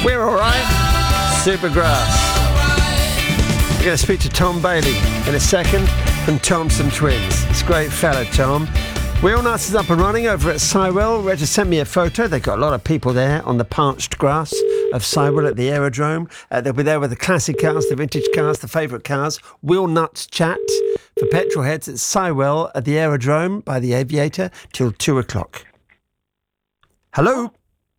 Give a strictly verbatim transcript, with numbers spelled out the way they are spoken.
We're all right. Supergrass. We're going to speak to Tom Bailey in a second from Thompson Twins. It's a great fella, Tom. Wheel Nuts is up and running over at Sywell. Reg has sent me a photo. They've got a lot of people there on the parched grass of Sywell at the aerodrome. Uh, they'll be there with the classic cars, the vintage cars, the favourite cars. Wheel Nuts chat for petrol heads at Sywell at the aerodrome by the Aviator till two o'clock. Hello?